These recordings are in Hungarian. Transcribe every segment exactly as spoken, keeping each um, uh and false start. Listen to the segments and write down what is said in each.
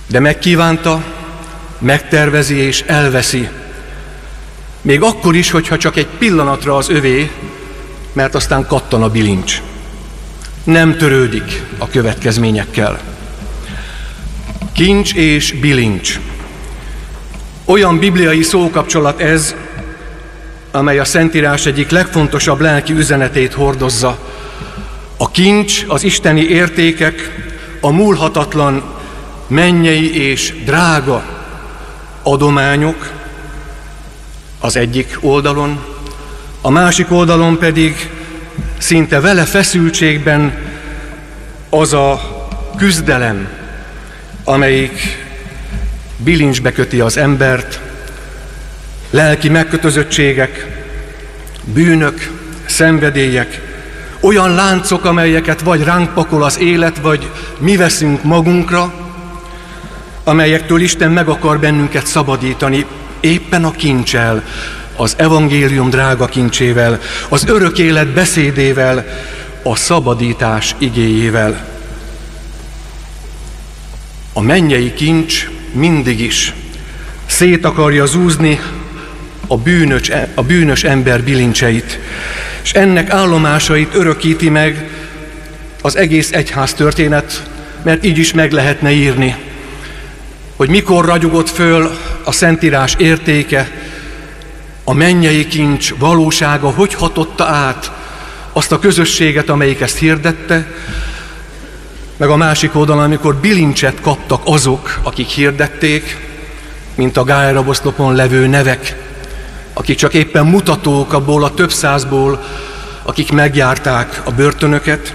de megkívánta, megtervezi és elveszi. Még akkor is, hogyha csak egy pillanatra az övé, mert aztán kattan a bilincs. Nem törődik a következményekkel. Kincs és bilincs. Olyan bibliai szókapcsolat ez, amely a Szentírás egyik legfontosabb lelki üzenetét hordozza. A kincs, az isteni értékek, a múlhatatlan mennyei és drága adományok az egyik oldalon, a másik oldalon pedig szinte vele feszültségben az a küzdelem, amelyik bilincsbe köti az embert, lelki megkötözöttségek, bűnök, szenvedélyek, olyan láncok, amelyeket vagy ránk pakol az élet, vagy mi veszünk magunkra, amelyektől Isten meg akar bennünket szabadítani, éppen a kincsel, az evangélium drága kincsével, az örök élet beszédével, a szabadítás igéjével. A mennyei kincs mindig is szét akarja zúzni a bűnös, a bűnös ember bilincseit, és ennek állomásait örökíti meg az egész egyház történet, mert így is meg lehetne írni, hogy mikor ragyogott föl a Szentírás értéke, a mennyei kincs valósága, hogy hatotta át azt a közösséget, amelyik ezt hirdette, meg a másik oldalon, amikor bilincset kaptak azok, akik hirdették, mint a gályraboszlopon levő nevek, akik csak éppen mutatók abból a több százból, akik megjárták a börtönöket.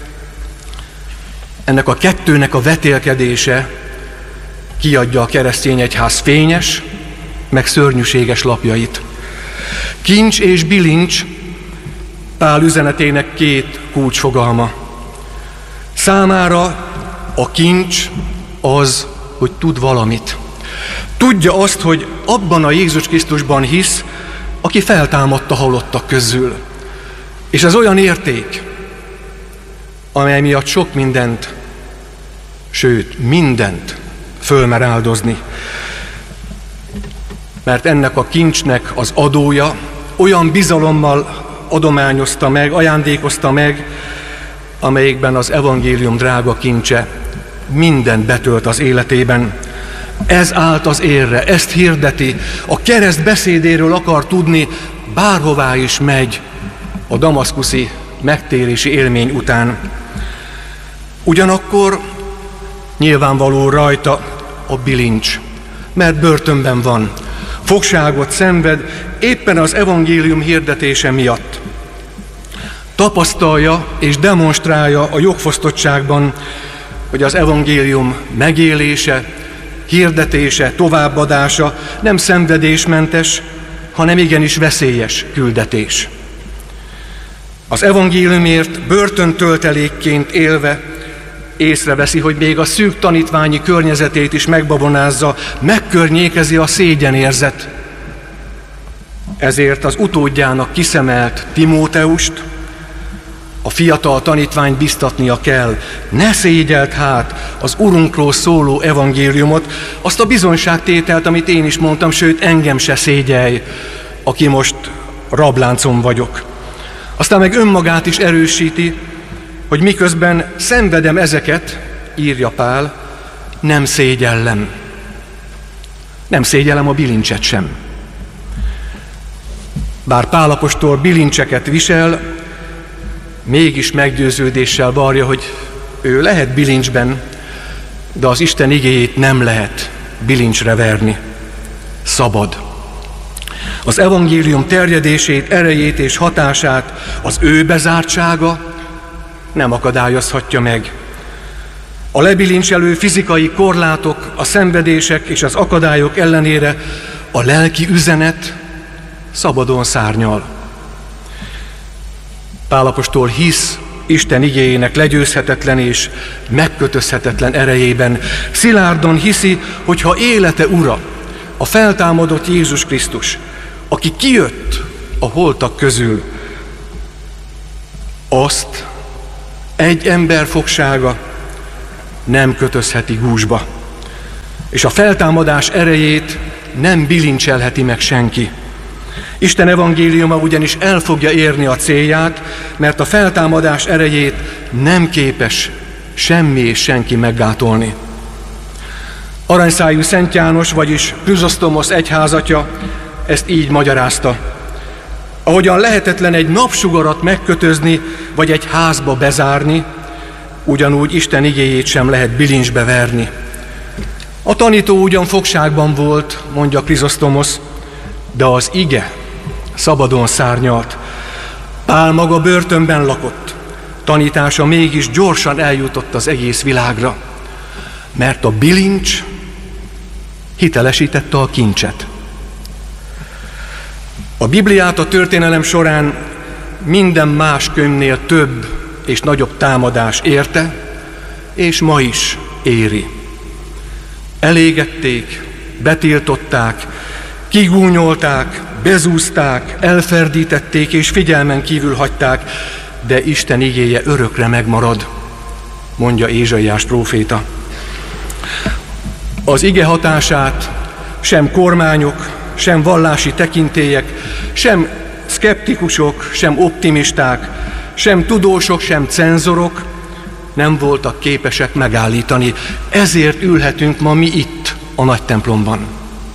Ennek a kettőnek a vetélkedése kiadja a keresztény egyház fényes, meg szörnyűséges lapjait. Kincs és bilincs Pál üzenetének két kulcsfogalma. Számára a kincs az, hogy tud valamit. Tudja azt, hogy abban a Jézus Krisztusban hisz, aki feltámadta halottak közül. És ez olyan érték, amely miatt sok mindent, sőt mindent fölmer áldozni. Mert ennek a kincsnek az adója olyan bizalommal adományozta meg, ajándékozta meg, amelyikben az evangélium drága kincse mindent betölt az életében. Ez állt az érre, ezt hirdeti, a kereszt beszédéről akar tudni, bárhová is megy a damaszkuszi megtérési élmény után. Ugyanakkor nyilvánvaló rajta a bilincs, mert börtönben van, fogságot szenved éppen az evangélium hirdetése miatt. Tapasztalja és demonstrálja a jogfosztottságban, hogy az evangélium megélése, hirdetése, továbbadása nem szenvedésmentes, hanem igenis veszélyes küldetés. Az evangéliumért börtöntöltelékként élve észreveszi, hogy még a szűk tanítványi környezetét is megbabonázza, megkörnyékezi a szégyenérzet. Ezért az utódjának kiszemelt Timóteust, a fiatal tanítványt biztatnia kell, ne szégyeld hát az Urunkról szóló evangéliumot, azt a bizonyságtételt, amit én is mondtam, sőt engem se szégyelj, aki most rabláncon vagyok. Aztán meg önmagát is erősíti, hogy miközben szenvedem ezeket, írja Pál, nem szégyellem. Nem szégyellem a bilincset sem. Bár Pál apostol bilincseket visel, mégis meggyőződéssel vallja, hogy ő lehet bilincsben, de az Isten igéjét nem lehet bilincsre verni. Szabad. Az evangélium terjedését, erejét és hatását az ő bezártsága nem akadályozhatja meg. A lebilincselő fizikai korlátok, a szenvedések és az akadályok ellenére a lelki üzenet szabadon szárnyal. Pál apostol hisz Isten igéjének legyőzhetetlen és megkötözhetetlen erejében. Szilárdan hiszi, hogyha élete ura, a feltámadott Jézus Krisztus, aki kijött a holtak közül, azt egy ember fogsága nem kötözheti gúzsba. és a feltámadás erejét nem bilincselheti meg senki. Isten evangéliuma ugyanis el fogja érni a célját, mert a feltámadás erejét nem képes semmi és senki meggátolni. Aranyszájú Szent János, vagyis Chrysostomosz egyházatja ezt így magyarázta. Ahogyan lehetetlen egy napsugarat megkötözni, vagy egy házba bezárni, ugyanúgy Isten igéjét sem lehet bilincsbe verni. A tanító ugyan fogságban volt, mondja Chrysostomosz, de az ige szabadon szárnyalt. Pál maga börtönben lakott, tanítása mégis gyorsan eljutott az egész világra, mert a bilincs hitelesítette a kincset. A Bibliát a történelem során minden más könyvnél több és nagyobb támadás érte, és ma is éri. Elégették, betiltották, kigúnyolták, bezúzták, elferdítették és figyelmen kívül hagyták, de Isten igéje örökre megmarad, mondja Ézsaiás próféta. Az ige hatását sem kormányok, sem vallási tekintélyek, sem szkeptikusok, sem optimisták, sem tudósok, sem cenzorok nem voltak képesek megállítani. Ezért ülhetünk ma mi itt a nagy templomban.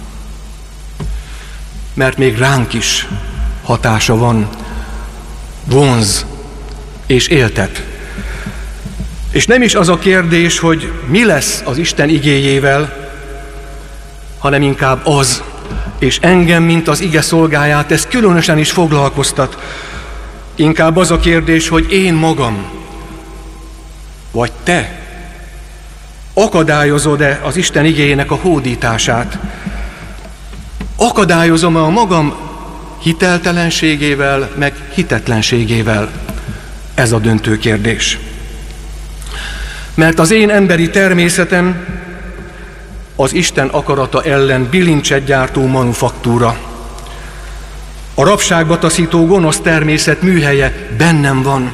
Mert még ránk is hatása van, vonz és éltet. És nem is az a kérdés, hogy mi lesz az Isten igéjével, hanem inkább az, és engem, mint az ige szolgáját, ez különösen is foglalkoztat. Inkább az a kérdés, hogy én magam, vagy te akadályozod-e az Isten igéjének a hódítását? Akadályozom-e a magam hiteltelenségével, meg hitetlenségével? Ez a döntő kérdés. Mert az én emberi természetem az Isten akarata ellen bilincset gyártó manufaktúra. A rabságba taszító gonosz természet műhelye bennem van.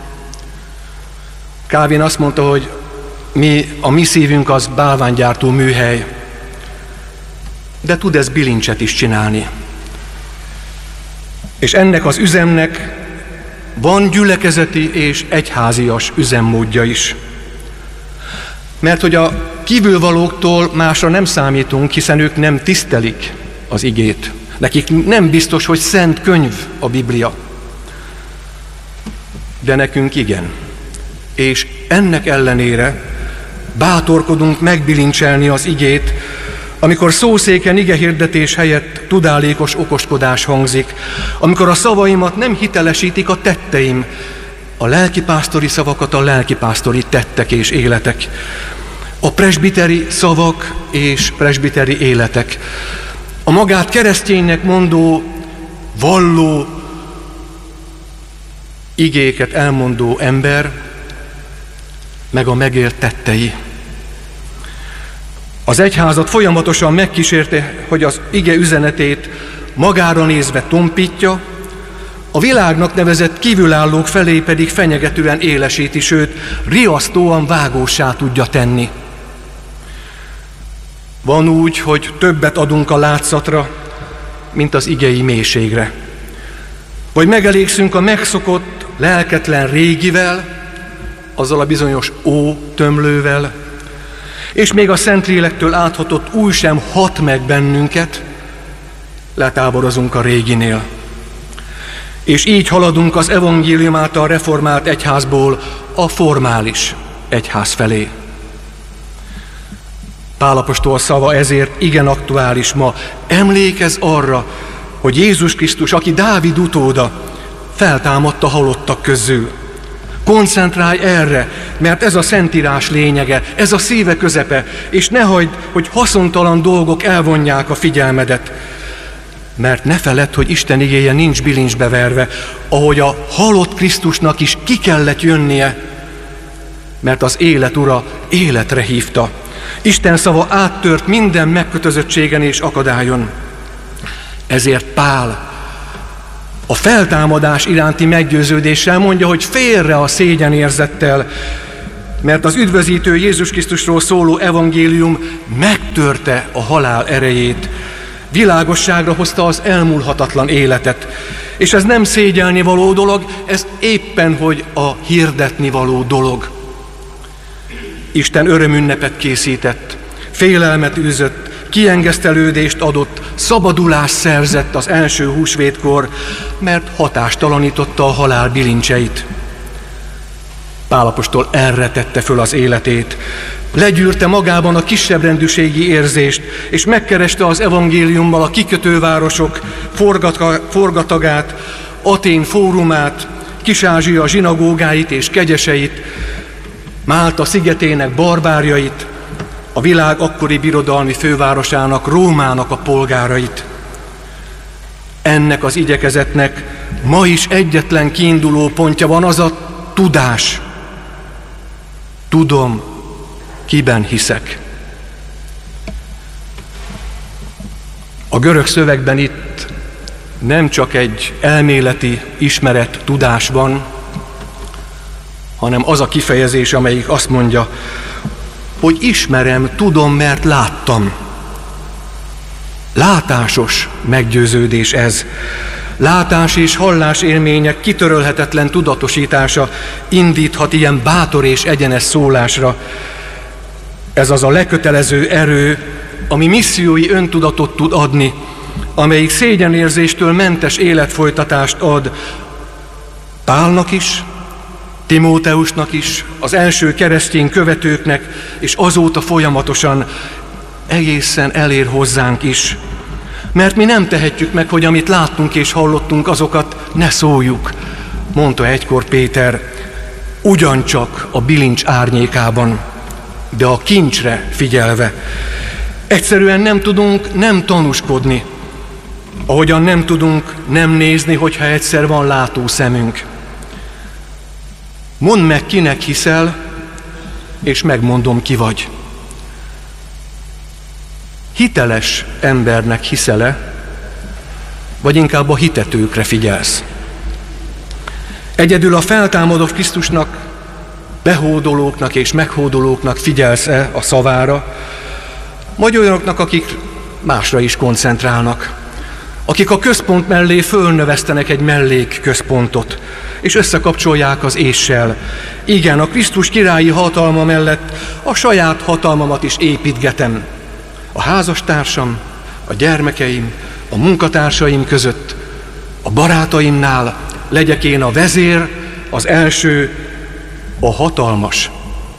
Calvin azt mondta, hogy mi, a mi szívünk az bálványgyártó műhely, de tud ez bilincset is csinálni. És ennek az üzemnek van gyülekezeti és egyházias üzemmódja is. Mert hogy a kívülvalóktól másra nem számítunk, hiszen ők nem tisztelik az igét. Nekik nem biztos, hogy szent könyv a Biblia. De nekünk igen. És ennek ellenére bátorkodunk megbilincselni az igét, amikor szószéken igehirdetés helyett tudálékos okoskodás hangzik, amikor a szavaimat nem hitelesítik a tetteim, a lelkipásztori szavakat a lelkipásztori tettek és életek, a presbiteri szavak és presbiteri életek, a magát kereszténynek mondó, valló, igéket elmondó ember, meg a megélt tettei. Az egyházat folyamatosan megkísérte, hogy az ige üzenetét magára nézve tompítja, a világnak nevezett kívülállók felé pedig fenyegetően élesíti, sőt, riasztóan vágóssá tudja tenni. Van úgy, hogy többet adunk a látszatra, mint az igei mélységre. Vagy megelégszünk a megszokott, lelketlen régivel, azzal a bizonyos ó tömlővel, és még a Szentlélektől áthatott új sem hat meg bennünket, letáborozunk a réginél. És így haladunk az evangélium által reformált egyházból a formális egyház felé. Pál apostol szava ezért igen aktuális ma. Emlékezz arra, hogy Jézus Krisztus, aki Dávid utóda, feltámadta halottak közül. Koncentrálj erre, mert ez a Szentírás lényege, ez a szíve közepe, és ne hagyd, hogy haszontalan dolgok elvonják a figyelmedet. Mert ne feledd, hogy Isten igéje nincs bilincsbe verve, ahogy a halott Krisztusnak is ki kellett jönnie, mert az élet ura életre hívta. Isten szava áttört minden megkötözöttségen és akadályon. Ezért Pál a feltámadás iránti meggyőződéssel mondja, hogy félre a szégyenérzettel, mert az üdvözítő Jézus Krisztusról szóló evangélium megtörte a halál erejét, világosságra hozta az elmúlhatatlan életet. És ez nem szégyelni való dolog, ez éppen, hogy a hirdetni való dolog. Isten örömünnepet készített, félelmet űzött, kiengesztelődést adott, szabadulást szerzett az első húsvétkor, mert hatástalanította a halál bilincseit. Pál apostol erre tette föl az életét. Legyűrte magában a kisebbrendűségi érzést, és megkereste az evangéliummal a kikötővárosok forgatagát, Atén fórumát, Kis-Ázsia zsinagógáit és kegyeseit, Málta szigetének barbárjait, a világ akkori birodalmi fővárosának, Rómának a polgárait. Ennek az igyekezetnek ma is egyetlen kiinduló pontja van, az a tudás. Tudom, kiben hiszek. A görög szövegben itt nem csak egy elméleti ismeret, tudás van, hanem az a kifejezés, amelyik azt mondja, hogy ismerem, tudom, mert láttam. Látásos meggyőződés ez. Látás és hallás élmények kitörölhetetlen tudatosítása indíthat ilyen bátor és egyenes szólásra. Ez az a lekötelező erő, ami missziói öntudatot tud adni, amelyik szégyenérzéstől mentes életfolytatást ad Pálnak is, Timóteusnak is, az első keresztény követőknek, és azóta folyamatosan egészen elér hozzánk is. Mert mi nem tehetjük meg, hogy amit láttunk és hallottunk, azokat ne szóljuk, mondta egykor Péter, ugyancsak a bilincs árnyékában, de a kincsre figyelve. Egyszerűen nem tudunk nem tanúskodni, ahogyan nem tudunk nem nézni, hogyha egyszer van látószemünk. Mondd meg, kinek hiszel, és megmondom, ki vagy. Hiteles embernek hiszel-e, vagy inkább a hitetőkre figyelsz? Egyedül a feltámadott Krisztusnak, behódolóknak és meghódolóknak figyelsz-e a szavára, vagy olyanoknak, akik másra is koncentrálnak, akik a központ mellé fölnövesztenek egy mellék központot, és összekapcsolják az éssel. Igen, a Krisztus királyi hatalma mellett a saját hatalmamat is építgetem. A házastársam, a gyermekeim, a munkatársaim között, a barátaimnál legyek én a vezér, az első, a hatalmas.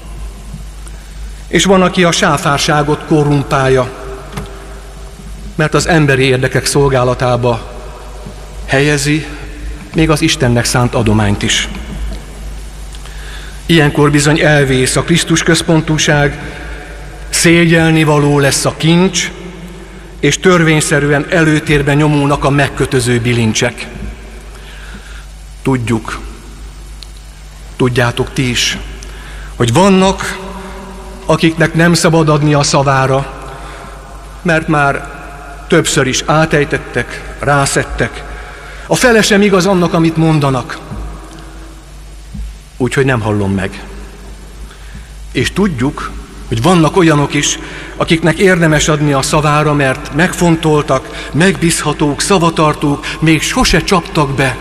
És van, aki a sáfárságot korrumpálja, mert az emberi érdekek szolgálatába helyezi még az Istennek szánt adományt is. Ilyenkor bizony elvész a Krisztus központúság, szégyelni való lesz a kincs, és törvényszerűen előtérben nyomulnak a megkötöző bilincsek. Tudjuk, tudjátok ti is, hogy vannak, akiknek nem szabad adni a szavára, mert már többször is átejtettek, rászettek. A fele sem igaz annak, amit mondanak. Úgyhogy nem hallom meg. És tudjuk, hogy vannak olyanok is, akiknek érdemes adni a szavára, mert megfontoltak, megbízhatók, szavatartók, még sose csaptak be.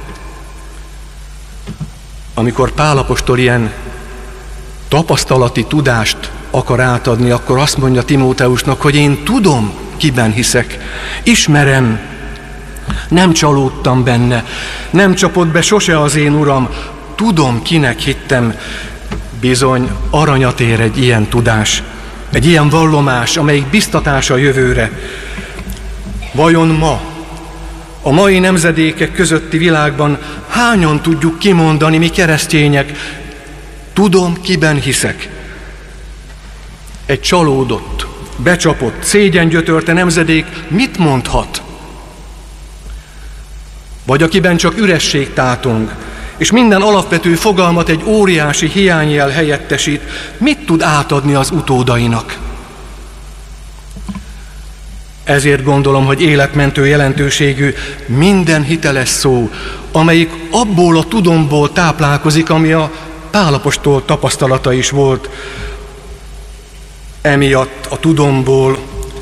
Amikor Pál apostol ilyen tapasztalati tudást akar átadni, akkor azt mondja Timóteusnak, hogy én tudom, kiben hiszek, ismerem, nem csalódtam benne, nem csapott be sose az én Uram, tudom, kinek hittem. Bizony aranyat ér egy ilyen tudás, egy ilyen vallomás, amelyik biztatás a jövőre. Vajon ma, a mai nemzedékek közötti világban hányan tudjuk kimondani, mi keresztények, tudom, kiben hiszek? Egy csalódott, becsapott, szégyengyötörte nemzedék mit mondhat? Vagy akiben csak üresség tátong, és minden alapvető fogalmat egy óriási hiányjel helyettesít, mit tud átadni az utódainak? Ezért gondolom, hogy életmentő jelentőségű minden hiteles szó, amelyik abból a tudomból táplálkozik, ami a Pál apostol tapasztalata is volt emiatt a tudomból.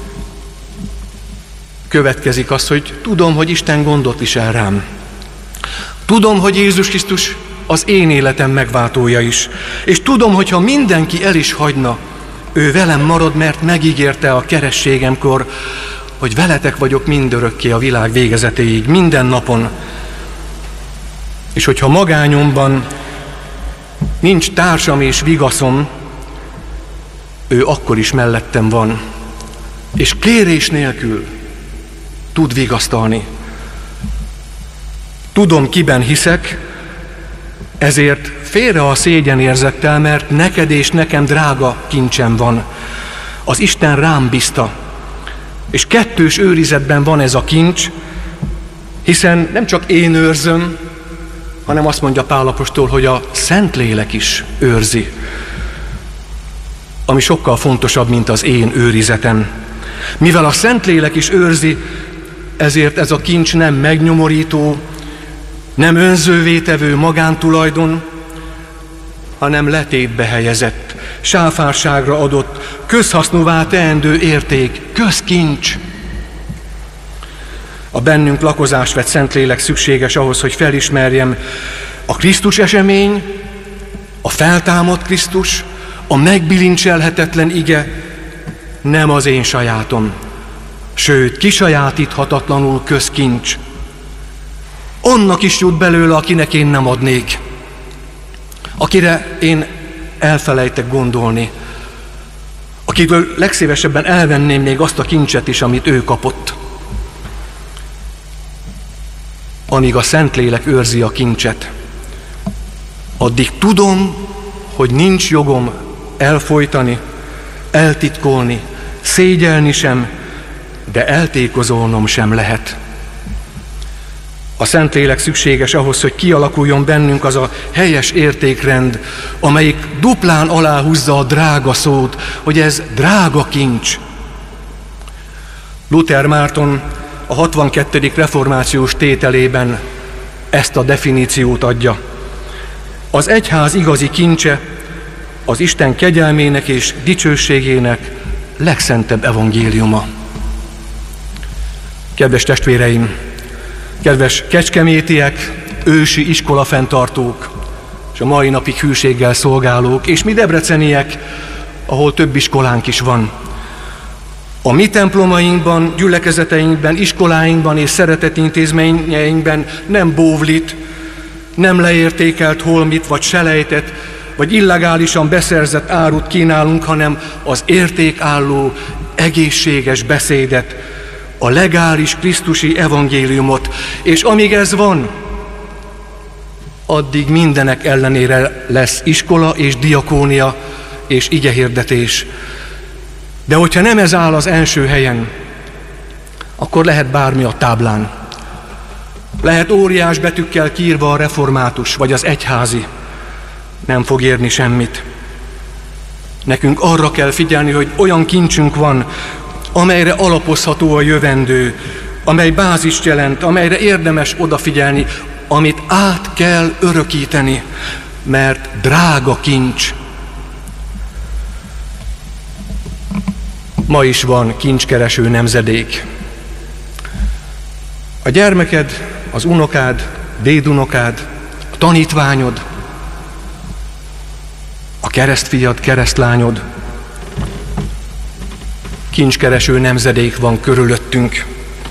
Következik az, hogy tudom, hogy Isten gondot visel rám. Tudom, hogy Jézus Krisztus az én életem megváltója is. És tudom, hogy ha mindenki el is hagyna, ő velem marad, mert megígérte a kerességemkor, hogy veletek vagyok mindörökké a világ végezetéig, minden napon. És hogyha magányomban nincs társam és vigaszom, ő akkor is mellettem van. És kérés nélkül tud vigasztalni. Tudom, kiben hiszek, ezért félre a szégyenérzettel, mert neked és nekem drága kincsem van. Az Isten rám bízta. És kettős őrizetben van ez a kincs, hiszen nem csak én őrzöm, hanem azt mondja Pál apostol, hogy a Szentlélek is őrzi, ami sokkal fontosabb, mint az én őrizetem. Mivel a Szentlélek is őrzi, ezért ez a kincs nem megnyomorító, nem önzővé tevő magántulajdon, hanem letétbe helyezett, sáfárságra adott, közhasznúvá teendő érték, közkincs. A bennünk lakozást vett Szentlélek szükséges ahhoz, hogy felismerjem a Krisztus esemény, a feltámadt Krisztus, a megbilincselhetetlen ige nem az én sajátom, sőt, kisajátíthatatlanul közkincs. Annak is jut belőle, akinek én nem adnék, akire én elfelejtek gondolni, akitől legszívesebben elvenném még azt a kincset is, amit ő kapott. Amíg a Szentlélek őrzi a kincset, addig tudom, hogy nincs jogom elfojtani, eltitkolni, szégyelni sem, de eltékozolnom sem lehet. A Szentlélek szükséges ahhoz, hogy kialakuljon bennünk az a helyes értékrend, amelyik duplán aláhúzza a drága szót, hogy ez drága kincs. Luther Márton a hatvankettedik reformációs tételében ezt a definíciót adja. Az egyház igazi kincse az Isten kegyelmének és dicsőségének legszentebb evangéliuma. Kedves testvéreim, kedves kecskemétiek, ősi iskolafenntartók, és a mai napig hűséggel szolgálók, és mi debreceniek, ahol több iskolánk is van. A mi templomainkban, gyülekezeteinkben, iskoláinkban és szeretetintézményeinkben nem bóvlit, nem leértékelt holmit vagy selejtet, vagy illegálisan beszerzett árut kínálunk, hanem az értékálló, egészséges beszédet, a legális krisztusi evangéliumot. És amíg ez van, addig mindenek ellenére lesz iskola és diakónia és igehirdetés. De hogyha nem ez áll az első helyen, akkor lehet bármi a táblán. Lehet óriás betűkkel kiírva a református vagy az egyházi. Nem fog érni semmit. Nekünk arra kell figyelni, hogy olyan kincsünk van, amelyre alapozható a jövendő, amely bázist jelent, amelyre érdemes odafigyelni, amit át kell örökíteni, mert drága kincs. Ma is van kincskereső nemzedék. A gyermeked, az unokád, dédunokád, a tanítványod, a keresztfiad, keresztlányod, kincskereső nemzedék van körülöttünk.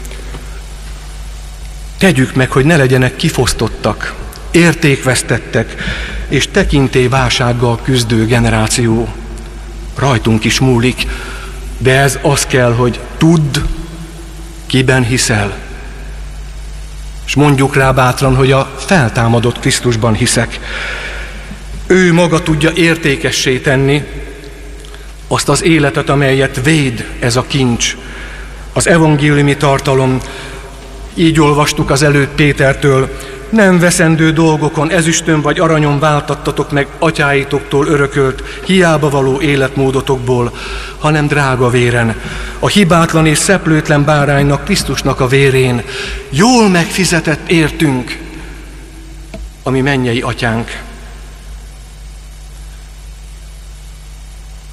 Tegyük meg, hogy ne legyenek kifosztottak, értékvesztettek és tekintélyválsággal küzdő generáció. Rajtunk is múlik, de ez az kell, hogy tudd, kiben hiszel. És mondjuk rá bátran, hogy a feltámadott Krisztusban hiszek. Ő maga tudja értékessé tenni azt az életet, amelyet véd ez a kincs, az evangéliumi tartalom. Így olvastuk az előtt Pétertől: nem veszendő dolgokon, ezüstön vagy aranyon váltattatok meg atyáitoktól örökölt, hiába való életmódotokból, hanem drága véren, a hibátlan és szeplőtlen báránynak, Krisztusnak a vérén, jól megfizetett értünk, ami mennyei atyánk.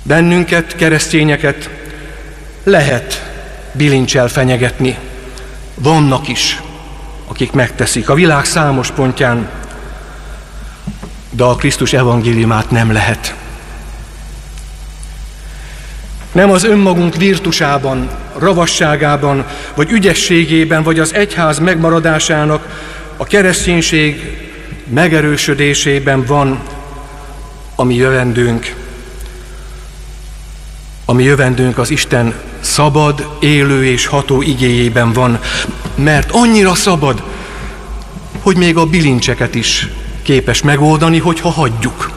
Bennünket, keresztényeket lehet bilincsel fenyegetni. Vannak is, akik megteszik a világ számos pontján, de a Krisztus evangéliumát nem lehet. Nem az önmagunk virtusában, ravasságában, vagy ügyességében, vagy az egyház megmaradásának, a kereszténység megerősödésében van a mi jövendőnk. A mi jövendőnk az Isten szabad, élő és ható igéjében van, mert annyira szabad, hogy még a bilincseket is képes megoldani, hogyha hagyjuk.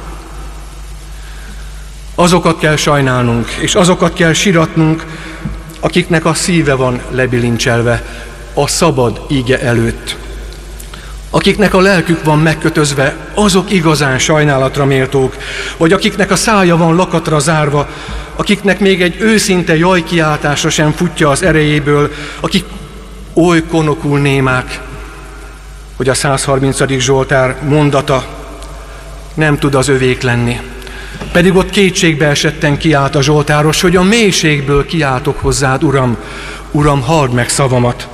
Azokat kell sajnálnunk, és azokat kell siratnunk, akiknek a szíve van lebilincselve a szabad ige előtt. Akiknek a lelkük van megkötözve, azok igazán sajnálatra méltók, vagy akiknek a szája van lakatra zárva, akiknek még egy őszinte jajkiáltásra sem futja az erejéből, akik oly konokul némák, hogy a százharmincadik Zsoltár mondata nem tud az övék lenni. Pedig ott kétségbe esetten kiált a zsoltáros, hogy a mélységből kiáltok hozzád, Uram, Uram, halld meg szavamat.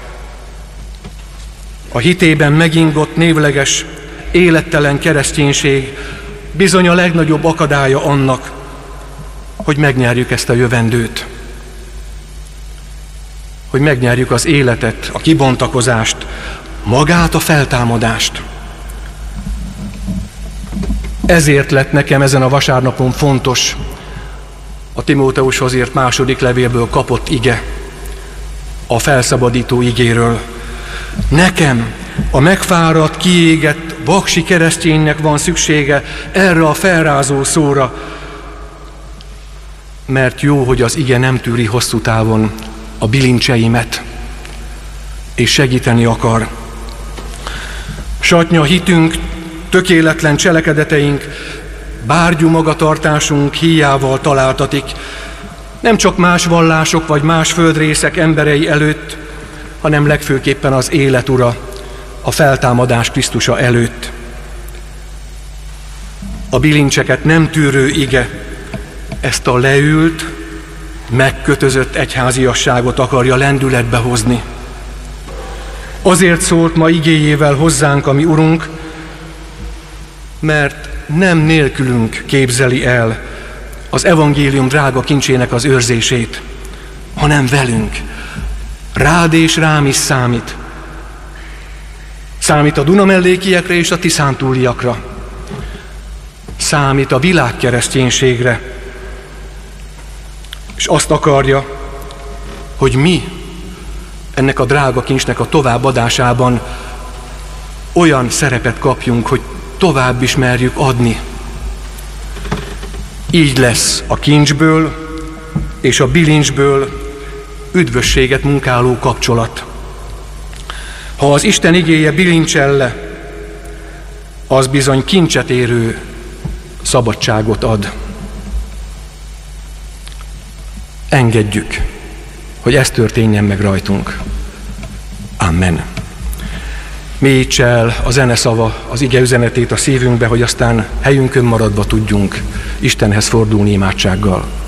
A hitében megingott, névleges, élettelen kereszténység bizony a legnagyobb akadálya annak, hogy megnyerjük ezt a jövendőt. Hogy megnyerjük az életet, a kibontakozást, magát a feltámadást. Ezért lett nekem ezen a vasárnapon fontos a Timóteushoz írt második levélből kapott ige, a felszabadító igéről. Nekem, a megfáradt, kiégett, vaksi kereszténynek van szüksége erre a felrázó szóra, mert jó, hogy az ige nem tűri hosszú távon a bilincseimet, és segíteni akar. Satnya hitünk, tökéletlen cselekedeteink, bárgyú magatartásunk híjával találtatik, nem csak más vallások vagy más földrészek emberei előtt, hanem legfőképpen az élet ura, a feltámadás Krisztusa előtt. A bilincseket nem tűrő ige ezt a leült, megkötözött egyháziasságot akarja lendületbe hozni. Azért szólt ma igéjével hozzánk a mi Urunk, mert nem nélkülünk képzeli el az evangélium drága kincsének az őrzését, hanem velünk. Rád és rám is számít. Számít a Dunamellékiekre és a tiszántúliakra. Számít a világkereszténységre. És azt akarja, hogy mi ennek a drága kincsnek a továbbadásában olyan szerepet kapjunk, hogy tovább is merjük adni. Így lesz a kincsből és a bilincsből üdvösséget munkáló kapcsolat. Ha az Isten igéje bilincselle, az bizony kincset érő szabadságot ad. Engedjük, hogy ez történjen meg rajtunk. Amen. Mélyítse el a zeneszava az ige üzenetét a szívünkbe, hogy aztán helyünkön maradva tudjunk Istenhez fordulni imádsággal.